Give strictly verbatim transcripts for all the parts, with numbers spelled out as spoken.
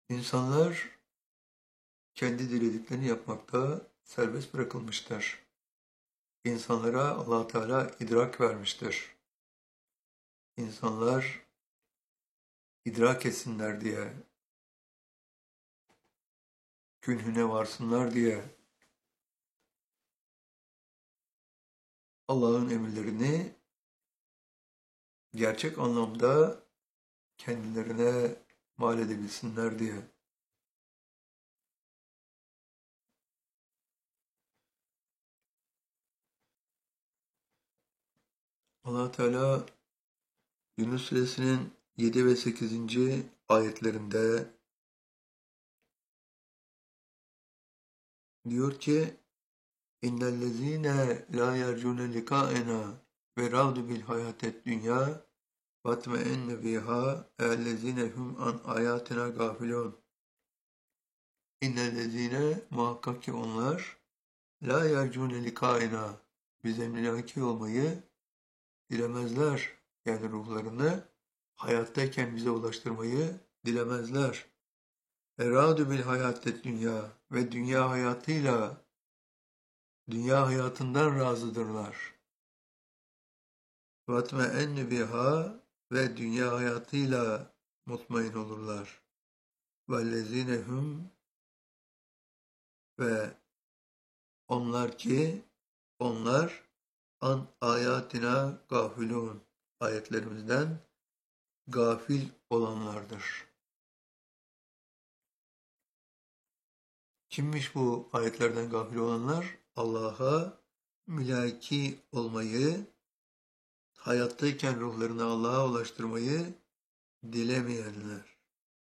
İnsanlar kendi dilediklerini yapmakta serbest bırakılmıştır. İnsanlara Allah Teala idrak vermiştir. İnsanlar idrak etsinler diye, künhüne varsınlar diye Allah'ın emirlerini gerçek anlamda kendilerine mal edebilsinler diye. Allah Teala Yunus Suresinin yedi ve sekizinci ayetlerinde diyor ki İnnellezîne lâ yercûne likâenâ ve râdu bil hayâted dünyâ vatmeenne bihâ ellezîne hum an âyâtina gâfilûn. İnnellezîne muhakkak ki onlar lâ yercûne likâenâ bize mülâki olmayı dilemezler. Yani ruhlarını hayattayken bize ulaştırmayı dilemezler. Erâdu bil hayâted dünya ve dünya hayatıyla dünya hayatından razıdırlar. وَاتْمَئَنُّ biha ve dünya hayatıyla mutmain olurlar. وَالَّذ۪ينَ hum ve onlar ki onlar an ayatina gafilun ayetlerimizden gafil olanlardır. Kimmiş bu ayetlerden gafil olanlar? Allah'a mülaki olmayı, hayattayken ruhlarını Allah'a ulaştırmayı dilemeyenler.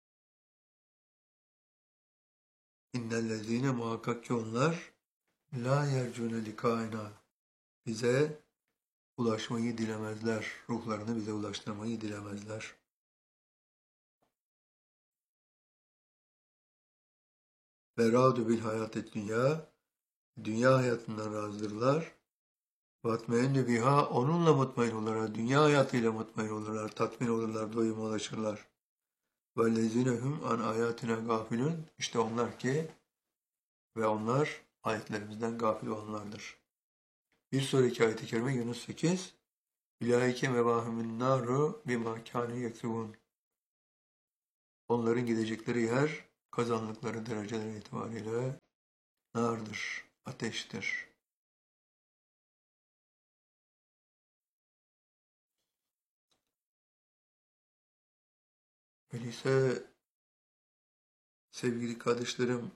İnnellezîne muhakkak ki onlar la yercûne likâina bize ulaşmayı dilemezler. Ruhlarını bize ulaştırmayı dilemezler. Ve râdu bil hayâted dünya dünya hayatından razıdırlar. Vatmeennü biha onunla mutmain olurlar. Dünya hayatıyla mutmain olurlar. Tatmin olurlar. Doyuma ulaşırlar. Vellezîne hum an ayatina gafilun işte onlar ki ve onlar ayetlerimizden gafil olanlardır. Bir sonraki ayet-i kerime Yunus sekiz Ulaike mevâhümün nâru bimâ kânû yeksibûn. Onların gidecekleri yer kazandıkları dereceler itibariyle nardır, ateştir. Öyleyse sevgili kardeşlerim,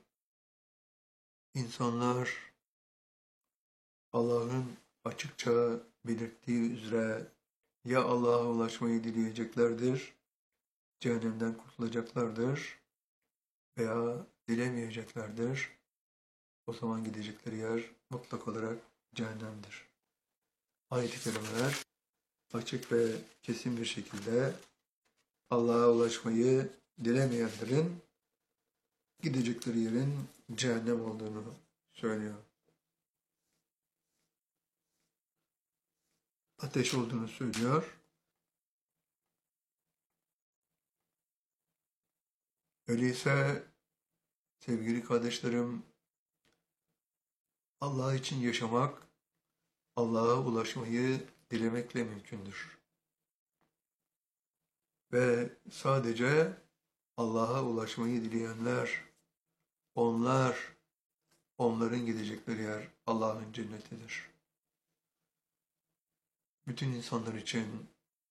insanlar Allah'ın açıkça belirttiği üzere ya Allah'a ulaşmayı dileyeceklerdir, cehennemden kurtulacaklardır veya dilemeyeceklerdir. O zaman gidecekleri yer mutlak olarak cehennemdir. Ayet-i kerimeler açık ve kesin bir şekilde Allah'a ulaşmayı dilemeyenlerin gidecekleri yerin cehennem olduğunu söylüyor. Ateş olduğunu söylüyor. Öyleyse sevgili kardeşlerim, Allah için yaşamak, Allah'a ulaşmayı dilemekle mümkündür. Ve sadece Allah'a ulaşmayı dileyenler, onlar, onların gidecekleri yer Allah'ın cennetidir. Bütün insanlar için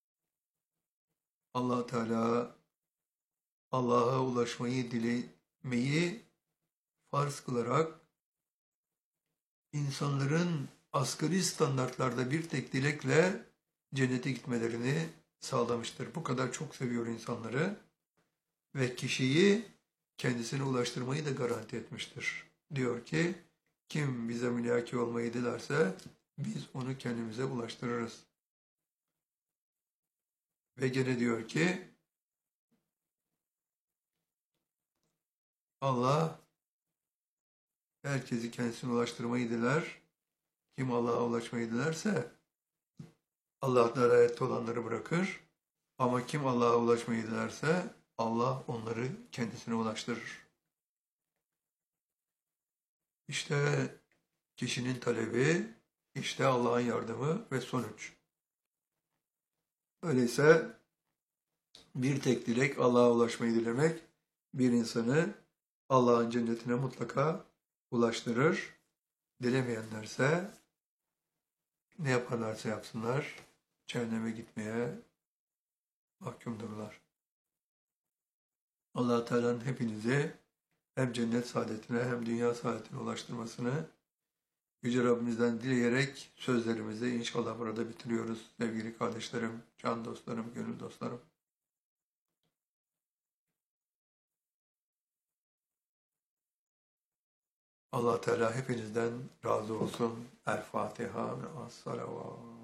Allah Teala Allah'a ulaşmayı dilemeyi farz kılarak insanların asgari standartlarda bir tek dilekle cennete gitmelerini sağlamıştır. Bu kadar çok seviyor insanları ve kişiyi kendisine ulaştırmayı da garanti etmiştir. Diyor ki, kim bize mülaki olmayı dilerse biz onu kendimize ulaştırırız. Ve gene diyor ki, Allah herkesi kendisine ulaştırmayı diler. Kim Allah'a ulaşmayı dilerse Allah'tan ayette olanları bırakır. Ama kim Allah'a ulaşmayı dilerse Allah onları kendisine ulaştırır. İşte kişinin talebi, işte Allah'ın yardımı ve sonuç. Öyleyse bir tek dilek Allah'a ulaşmayı dilemek bir insanı Allah'ın cennetine mutlaka ulaştırır. Dilemeyenlerse ne yaparlarsa yapsınlar cehenneme gitmeye mahkumdurlar. Allah Teala'nın hepinizi hem cennet saadetine hem dünya saadetine ulaştırmasını Yüce Rabbimizden dileyerek sözlerimizi inşallah burada bitiriyoruz. Sevgili kardeşlerim, can dostlarım, gönül dostlarım. Allah Teala hepinizden razı olsun. El Fatiha ve as-salavat.